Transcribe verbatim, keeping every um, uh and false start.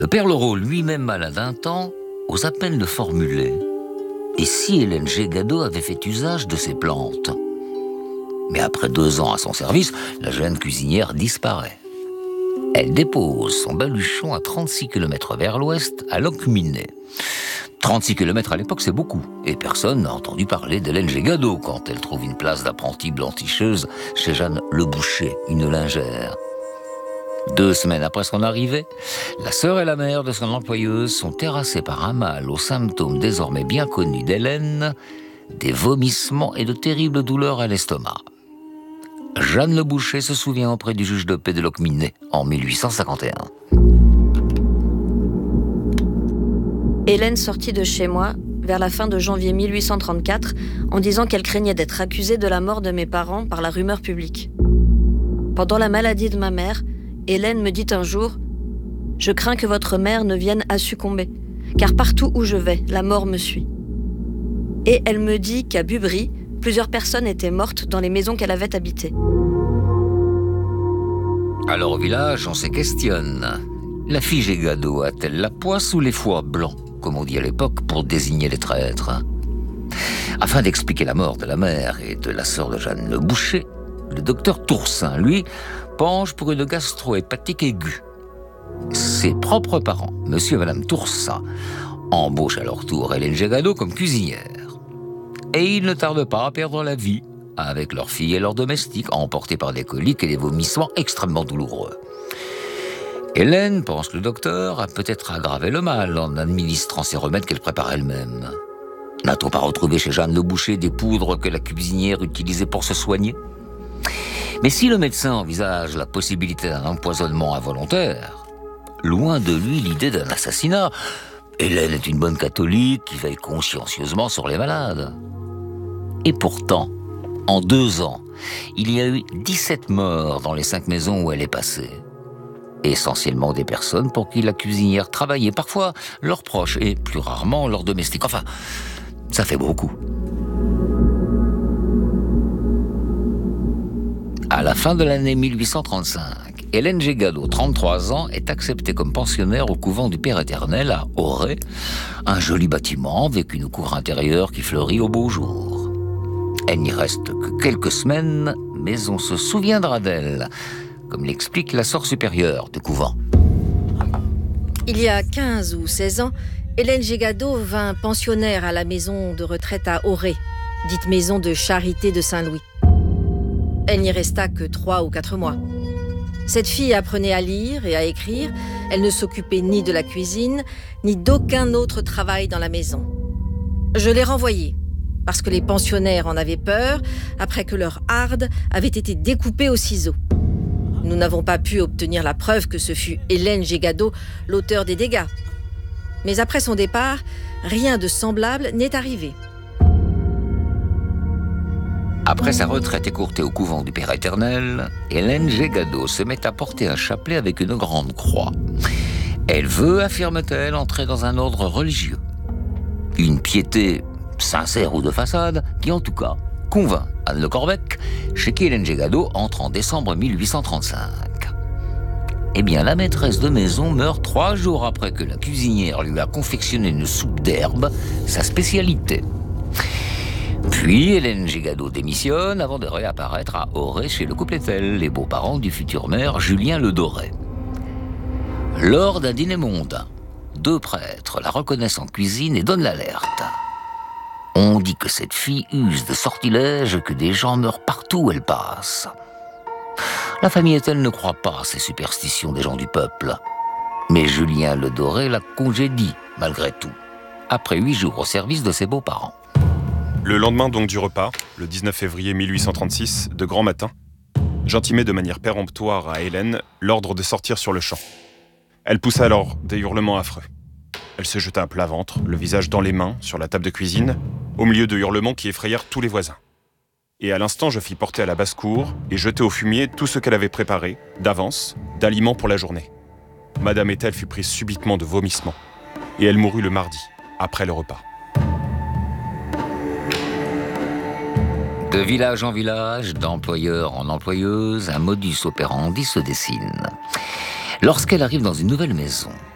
Le père Leroux, lui-même malade d'un temps, ose à peine le formuler. Et si Hélène Gégado avait fait usage de ces plantes? Mais après deux ans à son service, la jeune cuisinière disparaît. Elle dépose son baluchon à trente-six kilomètres vers l'ouest, à Locminé. trente-six kilomètres à l'époque, c'est beaucoup. Et personne n'a entendu parler d'Hélène Gégado quand elle trouve une place d'apprentie blanchicheuse chez Jeanne Le Boucher, une lingère. Deux semaines après son arrivée, la sœur et la mère de son employeuse sont terrassées par un mal aux symptômes désormais bien connus d'Hélène, des vomissements et de terribles douleurs à l'estomac. Jeanne Le Boucher se souvient auprès du juge de paix de Locminé en mille huit cent cinquante et un. Hélène sortit de chez moi vers la fin de janvier mille huit cent trente-quatre en disant qu'elle craignait d'être accusée de la mort de mes parents par la rumeur publique. Pendant la maladie de ma mère, Hélène me dit un jour « Je crains que votre mère ne vienne à succomber, car partout où je vais, la mort me suit. » Et elle me dit qu'à Bubry, plusieurs personnes étaient mortes dans les maisons qu'elle avait habitées. Alors au village, on se questionne. La fille Gégado a-t-elle la poisse ou les foies blancs, comme on dit à l'époque, pour désigner les traîtres? Afin d'expliquer la mort de la mère et de la sœur de Jeanne Le Boucher, le docteur Toursin, lui, penche pour une gastro-hépatique aiguë. Ses propres parents, monsieur et madame Toursin, embauchent à leur tour Hélène Gégado comme cuisinière. Et ils ne tardent pas à perdre la vie avec leur fille et leurs domestiques, emportés par des coliques et des vomissements extrêmement douloureux. Hélène, pense le docteur, a peut-être aggravé le mal en administrant ces remèdes qu'elle prépare elle-même. N'a-t-on pas retrouvé chez Jeanne Le Boucher des poudres que la cuisinière utilisait pour se soigner? Mais si le médecin envisage la possibilité d'un empoisonnement involontaire, loin de lui l'idée d'un assassinat. Hélène est une bonne catholique qui veille consciencieusement sur les malades. Et pourtant, en deux ans, il y a eu dix-sept morts dans les cinq maisons où elle est passée. Essentiellement des personnes pour qui la cuisinière travaillait, parfois leurs proches et plus rarement leurs domestiques. Enfin, ça fait beaucoup. À la fin de l'année mille huit cent trente-cinq, Hélène Gégado, trente-trois ans, est acceptée comme pensionnaire au couvent du Père Éternel à Auray, un joli bâtiment avec une cour intérieure qui fleurit au beau jour. Elle n'y reste que quelques semaines, mais on se souviendra d'elle, comme l'explique la sœur supérieure du couvent. Il y a quinze ou seize ans, Hélène Gégado vint pensionnaire à la maison de retraite à Auray, dite maison de charité de Saint-Louis. Elle n'y resta que trois ou quatre mois. Cette fille apprenait à lire et à écrire. Elle ne s'occupait ni de la cuisine, ni d'aucun autre travail dans la maison. Je l'ai renvoyée, parce que les pensionnaires en avaient peur, après que leur harde avait été découpée au ciseau. Nous n'avons pas pu obtenir la preuve que ce fut Hélène Gégado, l'auteur des dégâts. Mais après son départ, rien de semblable n'est arrivé. Après sa retraite écourtée au couvent du Père Éternel, Hélène Gégado se met à porter un chapelet avec une grande croix. Elle veut, affirme-t-elle, entrer dans un ordre religieux. Une piété sincère ou de façade qui, en tout cas, convainc Anne Le Corbec, chez qui Hélène Gégado entre en décembre mille huit cent trente-cinq. Eh bien, la maîtresse de maison meurt trois jours après que la cuisinière lui a confectionné une soupe d'herbe, sa spécialité. Puis, Hélène Gégado démissionne avant de réapparaître à Auray chez le Coupletel, les beaux-parents du futur maire Julien Le Doré. Lors d'un dîner mondain, deux prêtres la reconnaissent en cuisine et donnent l'alerte. On dit que cette fille use de sortilèges et que des gens meurent partout où elle passe. La famille Ethel ne croit pas à ces superstitions des gens du peuple. Mais Julien Le Doré la congédie, malgré tout, après huit jours au service de ses beaux-parents. Le lendemain donc du repas, le dix-neuf février mille huit cent trente-six, de grand matin, j'intimai de manière péremptoire à Hélène l'ordre de sortir sur le champ. Elle poussa alors des hurlements affreux. Elle se jeta à plat ventre, le visage dans les mains, sur la table de cuisine, au milieu de hurlements qui effrayèrent tous les voisins. Et à l'instant, je fis porter à la basse-cour et jeter au fumier tout ce qu'elle avait préparé, d'avance, d'aliments pour la journée. Madame Ethel fut prise subitement de vomissements, et elle mourut le mardi, après le repas. De village en village, d'employeur en employeuse, un modus operandi se dessine. Lorsqu'elle arrive dans une nouvelle maison,